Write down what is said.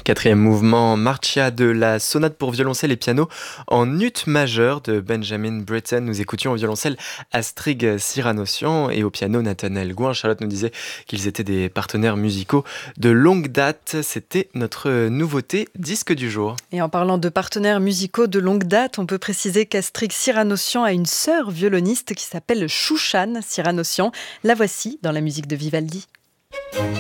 Quatrième mouvement, Marcia de la sonate pour violoncelle et piano en ut majeur de Benjamin Britten. Nous écoutions au violoncelle Astrid Cyranossian et au piano Nathanaël Gouin. Charlotte nous disait qu'ils étaient des partenaires musicaux de longue date. C'était notre nouveauté disque du jour. Et en parlant de partenaires musicaux de longue date, on peut préciser qu'Astrid Cyranossian a une sœur violoniste qui s'appelle Chouchan Cyranossian. La voici dans la musique de Vivaldi.